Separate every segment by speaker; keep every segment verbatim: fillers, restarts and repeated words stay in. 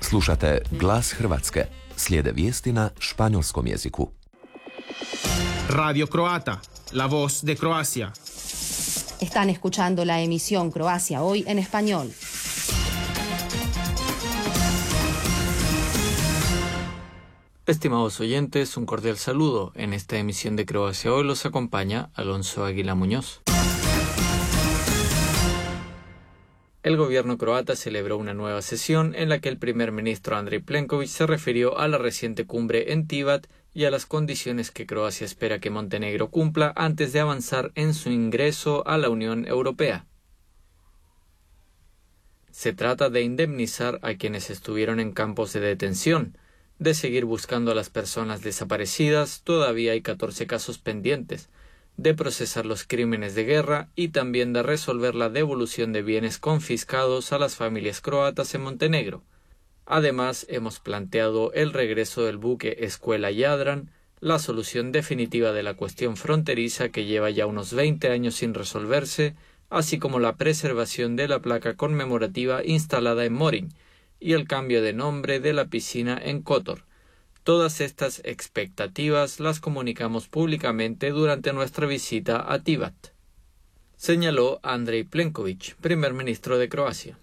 Speaker 1: Slušate Glas Hrvatske. Slijede vijesti na španjolskom jeziku.
Speaker 2: Radio Croata, la voz de Croacia.
Speaker 3: Están escuchando la emisión Croacia Hoy en español.
Speaker 4: Estimados oyentes, un cordial saludo. En esta emisión de Croacia Hoy los acompaña Alonso Águila Muñoz. El gobierno croata celebró una nueva sesión en la que el primer ministro Andrej Plenković se refirió a la reciente cumbre en Tivat y a las condiciones que Croacia espera que Montenegro cumpla antes de avanzar en su ingreso a la Unión Europea. Se trata de indemnizar a quienes estuvieron en campos de detención, de seguir buscando a las personas desaparecidas, todavía hay catorce casos pendientes, de procesar los crímenes de guerra y también de resolver la devolución de bienes confiscados a las familias croatas en Montenegro. Además, hemos planteado el regreso del buque Escuela Jadran, la solución definitiva de la cuestión fronteriza que lleva ya unos veinte años sin resolverse, así como la preservación de la placa conmemorativa instalada en Morin y el cambio de nombre de la piscina en Kotor. Todas estas expectativas las comunicamos públicamente durante nuestra visita a Tivat, señaló Andrej Plenković, primer ministro de Croacia.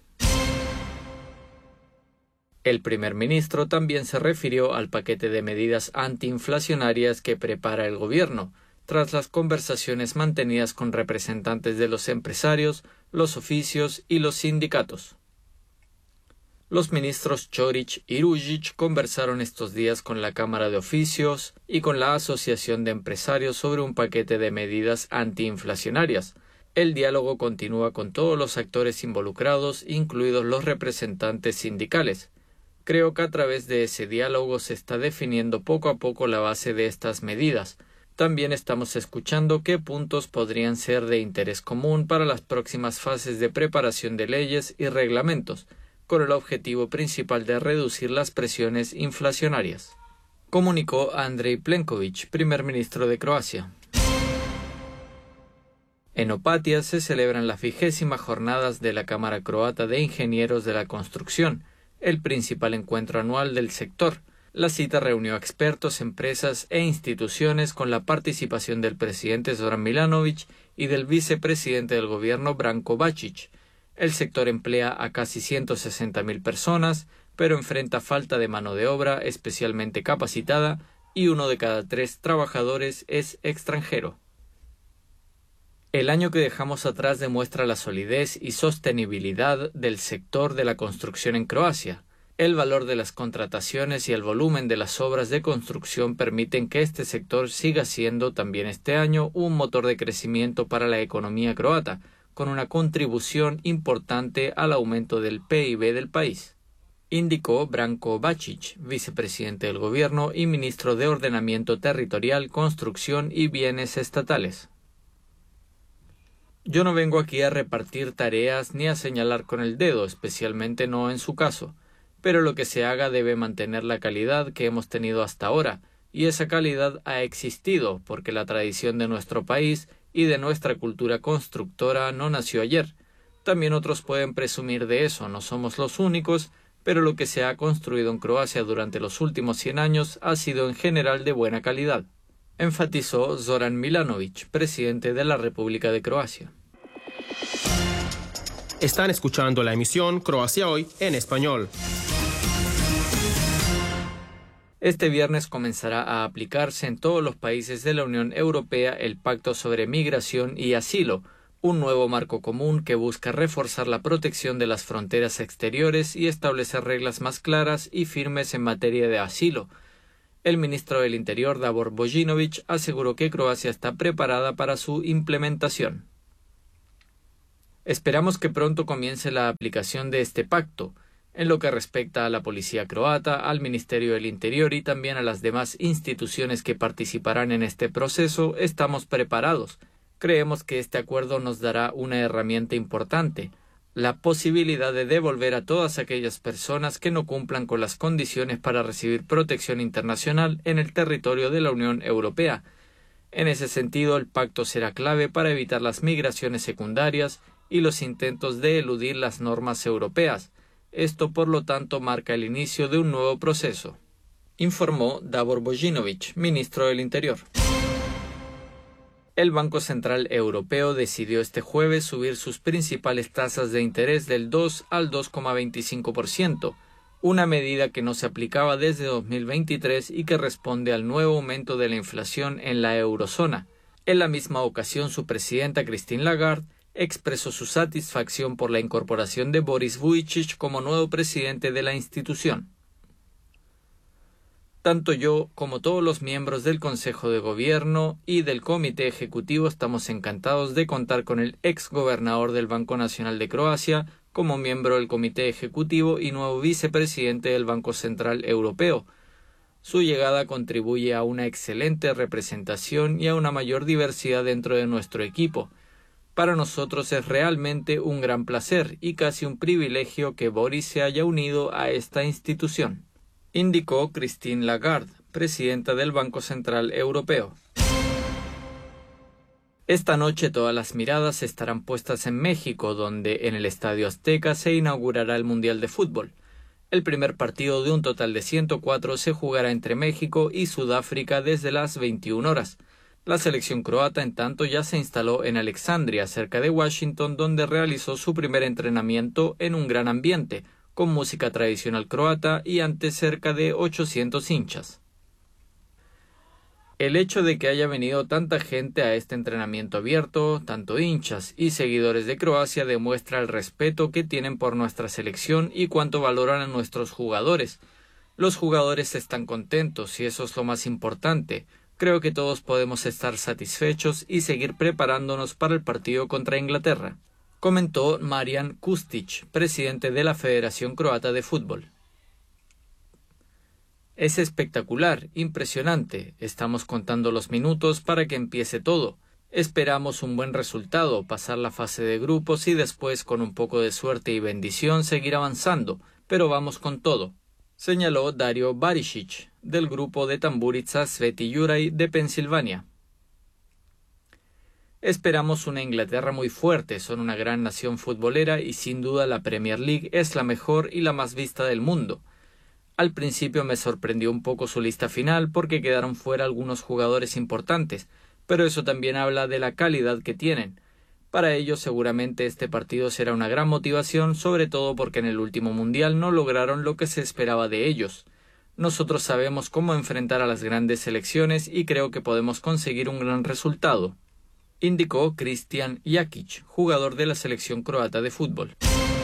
Speaker 4: El primer ministro también se refirió al paquete de medidas antiinflacionarias que prepara el gobierno, tras las conversaciones mantenidas con representantes de los empresarios, los oficios y los sindicatos. Los ministros Ćorić y Ružić conversaron estos días con la Cámara de Oficios y con la Asociación de Empresarios sobre un paquete de medidas antiinflacionarias. El diálogo continúa con todos los actores involucrados, incluidos los representantes sindicales. Creo que a través de ese diálogo se está definiendo poco a poco la base de estas medidas. También estamos escuchando qué puntos podrían ser de interés común para las próximas fases de preparación de leyes y reglamentos, con el objetivo principal de reducir las presiones inflacionarias, comunicó Andrej Plenković, primer ministro de Croacia. En Opatija se celebran las vigésimas jornadas de la Cámara Croata de Ingenieros de la Construcción, el principal encuentro anual del sector. La cita reunió a expertos, empresas e instituciones con la participación del presidente Zoran Milanović y del vicepresidente del gobierno Branko Bačić. El sector emplea a casi ciento sesenta mil personas, pero enfrenta falta de mano de obra especialmente capacitada y uno de cada tres trabajadores es extranjero. El año que dejamos atrás demuestra la solidez y sostenibilidad del sector de la construcción en Croacia. El valor de las contrataciones y el volumen de las obras de construcción permiten que este sector siga siendo también este año un motor de crecimiento para la economía croata, con una contribución importante al aumento del P I B del país, indicó Branko Bačić, vicepresidente del gobierno y ministro de Ordenamiento Territorial, Construcción y Bienes Estatales. Yo no vengo aquí a repartir tareas ni a señalar con el dedo, especialmente no en su caso, pero lo que se haga debe mantener la calidad que hemos tenido hasta ahora, y esa calidad ha existido porque la tradición de nuestro país y de nuestra cultura constructora no nació ayer. También otros pueden presumir de eso, no somos los únicos, pero lo que se ha construido en Croacia durante los últimos cien años ha sido en general de buena calidad, enfatizó Zoran Milanović, presidente de la República de Croacia.
Speaker 2: Están escuchando la emisión Croacia Hoy en español.
Speaker 4: Este viernes comenzará a aplicarse en todos los países de la Unión Europea el Pacto sobre Migración y Asilo, un nuevo marco común que busca reforzar la protección de las fronteras exteriores y establecer reglas más claras y firmes en materia de asilo. El ministro del Interior, Davor Božinović, aseguró que Croacia está preparada para su implementación. Esperamos que pronto comience la aplicación de este pacto. En lo que respecta a la policía croata, al Ministerio del Interior y también a las demás instituciones que participarán en este proceso, estamos preparados. Creemos que este acuerdo nos dará una herramienta importante, la posibilidad de devolver a todas aquellas personas que no cumplan con las condiciones para recibir protección internacional en el territorio de la Unión Europea. En ese sentido, el pacto será clave para evitar las migraciones secundarias y los intentos de eludir las normas europeas. Esto, por lo tanto, marca el inicio de un nuevo proceso, informó Davor Božinović, ministro del Interior. El Banco Central Europeo decidió este jueves subir sus principales tasas de interés del dos al dos coma veinticinco por ciento, una medida que no se aplicaba desde dos mil veintitrés y que responde al nuevo aumento de la inflación en la eurozona. En la misma ocasión, su presidenta Christine Lagarde expresó su satisfacción por la incorporación de Boris Vujicic como nuevo presidente de la institución. Tanto yo como todos los miembros del Consejo de Gobierno y del Comité Ejecutivo estamos encantados de contar con el ex gobernador del Banco Nacional de Croacia como miembro del Comité Ejecutivo y nuevo vicepresidente del Banco Central Europeo. Su llegada contribuye a una excelente representación y a una mayor diversidad dentro de nuestro equipo. Para nosotros es realmente un gran placer y casi un privilegio que Boris se haya unido a esta institución, indicó Christine Lagarde, presidenta del Banco Central Europeo. Esta noche todas las miradas estarán puestas en México, donde en el Estadio Azteca se inaugurará el Mundial de Fútbol. El primer partido de un total de ciento cuatro se jugará entre México y Sudáfrica desde las veintiuna horas. La selección croata, en tanto, ya se instaló en Alexandria, cerca de Washington, donde realizó su primer entrenamiento en un gran ambiente, con música tradicional croata y ante cerca de ochocientos hinchas. El hecho de que haya venido tanta gente a este entrenamiento abierto, tanto hinchas y seguidores de Croacia, demuestra el respeto que tienen por nuestra selección y cuánto valoran a nuestros jugadores. Los jugadores están contentos y eso es lo más importante. Creo que todos podemos estar satisfechos y seguir preparándonos para el partido contra Inglaterra, comentó Marijan Kustić, presidente de la Federación Croata de Fútbol. Es espectacular, impresionante. Estamos contando los minutos para que empiece todo. Esperamos un buen resultado, pasar la fase de grupos y después, con un poco de suerte y bendición, seguir avanzando, pero vamos con todo, señaló Dario Barisic, del grupo de Tamburica Sveti Juraj de Pensilvania. Esperamos una Inglaterra muy fuerte, son una gran nación futbolera y sin duda la Premier League es la mejor y la más vista del mundo. Al principio me sorprendió un poco su lista final porque quedaron fuera algunos jugadores importantes, pero eso también habla de la calidad que tienen. Para ellos seguramente este partido será una gran motivación, sobre todo porque en el último mundial no lograron lo que se esperaba de ellos. Nosotros sabemos cómo enfrentar a las grandes selecciones y creo que podemos conseguir un gran resultado, indicó Kristijan Jakic, jugador de la selección croata de fútbol.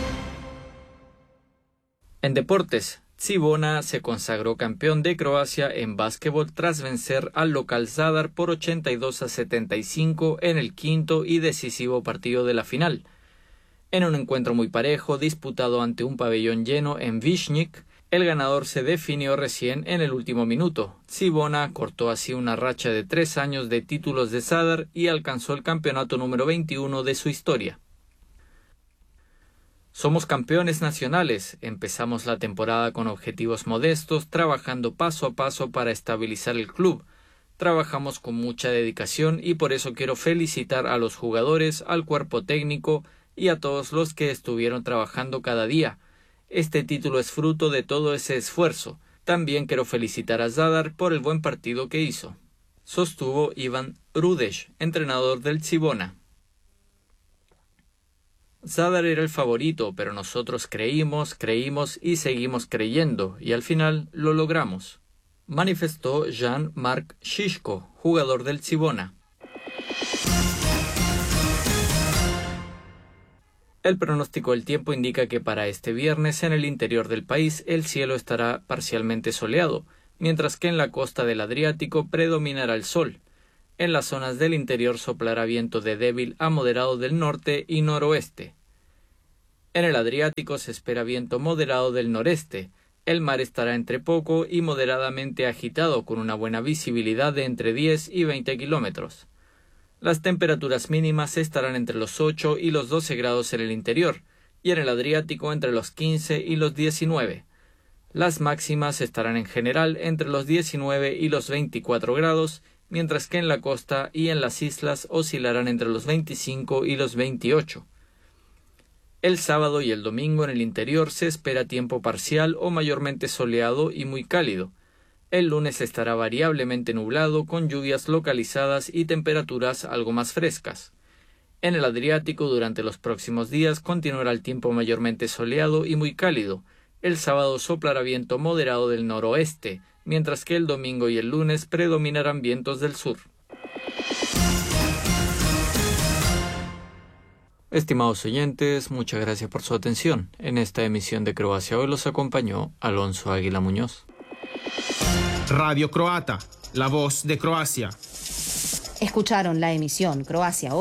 Speaker 4: En deportes, Cibona se consagró campeón de Croacia en básquetbol tras vencer al local Zadar por ochenta y dos a setenta y cinco en el quinto y decisivo partido de la final. En un encuentro muy parejo, disputado ante un pabellón lleno en Višnjik, el ganador se definió recién en el último minuto. Cibona cortó así una racha de tres años de títulos de Zadar y alcanzó el campeonato número veintiuno de su historia. Somos campeones nacionales. Empezamos la temporada con objetivos modestos, trabajando paso a paso para estabilizar el club. Trabajamos con mucha dedicación y por eso quiero felicitar a los jugadores, al cuerpo técnico y a todos los que estuvieron trabajando cada día. Este título es fruto de todo ese esfuerzo. También quiero felicitar a Zadar por el buen partido que hizo, sostuvo Ivan Rudeš, entrenador del Cibona. Zadar era el favorito, pero nosotros creímos, creímos y seguimos creyendo, y al final lo logramos, manifestó Jan-Mark Šiško, jugador del Cibona. El pronóstico del tiempo indica que para este viernes en el interior del país el cielo estará parcialmente soleado, mientras que en la costa del Adriático predominará el sol. En las zonas del interior soplará viento de débil a moderado del norte y noroeste. En el Adriático se espera viento moderado del noreste. El mar estará entre poco y moderadamente agitado, con una buena visibilidad de entre diez y veinte kilómetros. Las temperaturas mínimas estarán entre los ocho y los doce grados en el interior, y en el Adriático entre los quince y los diecinueve. Las máximas estarán en general entre los diecinueve y los veinticuatro grados, mientras que en la costa y en las islas oscilarán entre los veinticinco y los veintiocho. El sábado y el domingo en el interior se espera tiempo parcial o mayormente soleado y muy cálido. El lunes estará variablemente nublado con lluvias localizadas y temperaturas algo más frescas. En el Adriático durante los próximos días continuará el tiempo mayormente soleado y muy cálido. El sábado soplará viento moderado del noroeste, mientras que el domingo y el lunes predominarán vientos del sur. Estimados oyentes, muchas gracias por su atención. En esta emisión de Croacia Hoy los acompañó Alonso Águila Muñoz.
Speaker 2: Radio Croata, la voz de Croacia.
Speaker 3: Escucharon la emisión Croacia Hoy